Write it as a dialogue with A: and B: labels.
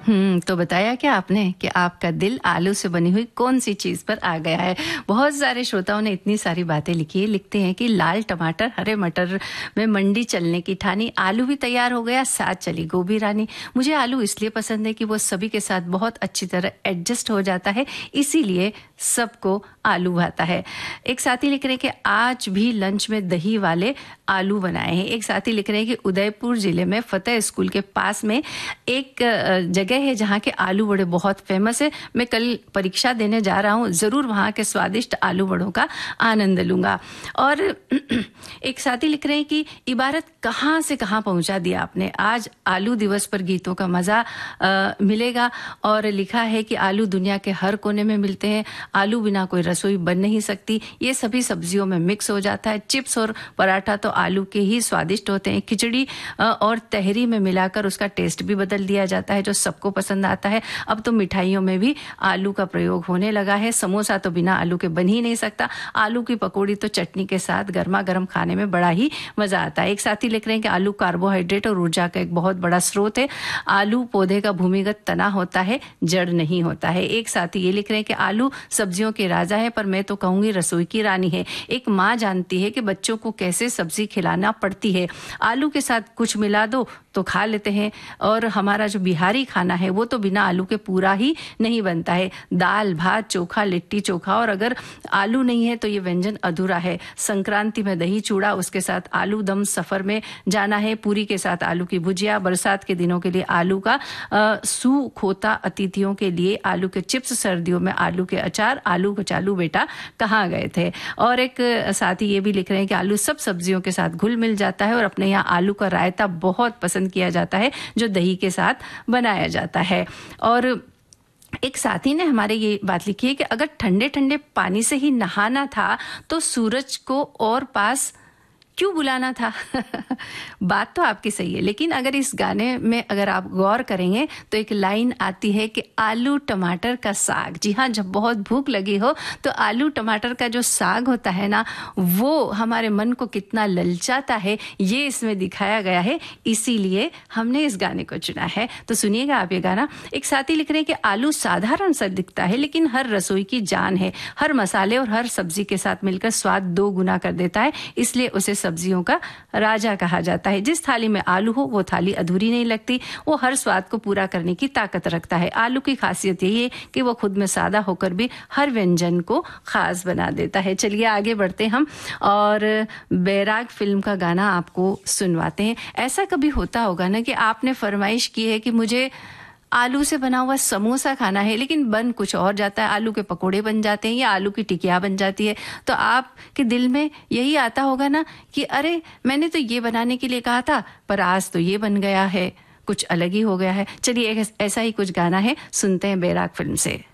A: तो बताया क्या आपने कि आपका दिल आलू से बनी हुई कौन सी चीज पर आ गया है। बहुत सारे श्रोताओं ने इतनी सारी बातें लिखी है। लिखते हैं कि लाल टमाटर हरे मटर में मंडी चलने की ठानी, आलू भी तैयार हो गया, साथ चली गोभी रानी। मुझे आलू इसलिए पसंद है कि वो सभी के साथ बहुत अच्छी तरह एडजस्ट हो जाता है, इसीलिए सबको आलू भाता है। एक साथी लिख रहे हैं कि आज भी लंच में दही वाले आलू बनाए हैं। एक साथी लिख रहे हैं कि उदयपुर जिले में फतेह स्कूल के पास में एक जगह है जहाँ के आलू बड़े बहुत फेमस है। मैं कल परीक्षा देने जा रहा हूँ, जरूर वहाँ के स्वादिष्ट आलू बड़ों का आनंद लूंगा। और एक साथी लिख रहे हैं कि इबारत कहाँ से कहाँ पहुँचा दिया आपने। आज आलू दिवस पर गीतों का मजा मिलेगा। और लिखा है कि आलू दुनिया के हर कोने में मिलते हैं, आलू बिना कोई रसोई बन नहीं सकती, ये सभी सब्जियों में मिक्स हो जाता है। चिप्स और पराठा तो आलू के ही स्वादिष्ट होते हैं। खिचड़ी और तहरी में मिलाकर उसका टेस्ट भी बदल दिया जाता है, जो सबको पसंद आता है। अब तो मिठाइयों में भी आलू का प्रयोग होने लगा है। समोसा तो बिना आलू के बन ही नहीं सकता। आलू की पकौड़ी तो चटनी के साथ गर्मा गर्म खाने में बड़ा ही मजा आता है। एक साथी लिख रहे हैं कि आलू कार्बोहाइड्रेट और ऊर्जा का एक बहुत बड़ा स्रोत है। आलू पौधे का भूमिगत तना होता है, जड़ नहीं होता है। एक साथी ये लिख रहे हैं कि आलू सब्जियों के राजा है, पर मैं तो कहूंगी रसोई की रानी है। एक माँ जानती है कि बच्चों को कैसे सब्जी खिलाना पड़ती है। आलू के साथ कुछ मिला दो तो खा लेते हैं। और हमारा जो बिहारी खाना है वो तो बिना आलू के पूरा ही नहीं बनता है। दाल भात चोखा लिट्टी चोखा, और अगर आलू नहीं है तो ये व्यंजन अधूरा है। संक्रांति में दही चूड़ा, उसके साथ आलू दम, सफर में जाना है पूरी के साथ आलू की भुजिया, बरसात के दिनों के लिए आलू का सूप होता, अतिथियों के लिए आलू के चिप्स, सर्दियों में आलू के अचार। आलू कचालू बेटा कहाँ गए थे। और एक साथी ये भी लिख रहे हैं कि आलू सब सब्जियों के साथ घुल मिल जाता है, और अपने यहाँ आलू का रायता बहुत पसंद किया जाता है, जो दही के साथ बनाया जाता है। और एक साथी ने हमारे ये बात लिखी है कि अगर ठंडे ठंडे पानी से ही नहाना था तो सूरज को और पास क्यों बुलाना था। बात तो आपकी सही है, लेकिन अगर इस गाने में अगर आप गौर करेंगे तो एक लाइन आती है कि आलू टमाटर का साग। जी हाँ, जब बहुत भूख लगी हो तो आलू टमाटर का जो साग होता है ना, वो हमारे मन को कितना ललचाता है, ये इसमें दिखाया गया है। इसीलिए हमने इस गाने को चुना है। तो सुनिएगा आप ये गाना। एक साथी लिख रहे हैं कि आलू साधारण सा दिखता है, लेकिन हर रसोई की जान है। हर मसाले और हर सब्जी के साथ मिलकर स्वाद 2 गुना कर देता है, इसलिए उसे सब्जियों का राजा कहा जाता है। जिस थाली में आलू हो वो थाली अधूरी नहीं लगती, वो हर स्वाद को पूरा करने की ताकत रखता है। आलू की खासियत यही है कि वो खुद में सादा होकर भी हर व्यंजन को खास बना देता है। चलिए आगे बढ़ते हम और बैराग फिल्म का गाना आपको सुनवाते हैं। ऐसा कभी होता होगा ना कि आपने फरमाइश की है कि मुझे आलू से बना हुआ समोसा खाना है, लेकिन बन कुछ और जाता है। आलू के पकोड़े बन जाते हैं या आलू की टिकिया बन जाती है। तो आपके दिल में यही आता होगा ना कि अरे मैंने तो ये बनाने के लिए कहा था, पर आज तो ये बन गया है, कुछ अलग ही हो गया है। चलिए ऐसा ही कुछ गाना है, सुनते हैं बैराग फिल्म से।